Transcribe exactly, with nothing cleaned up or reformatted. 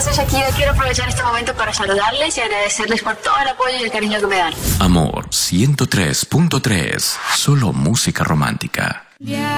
soy Shakira. Quiero aprovechar este momento para saludarles y agradecerles por todo el apoyo y el cariño que me dan. Amor ciento tres punto tres. Solo música romántica. Yeah.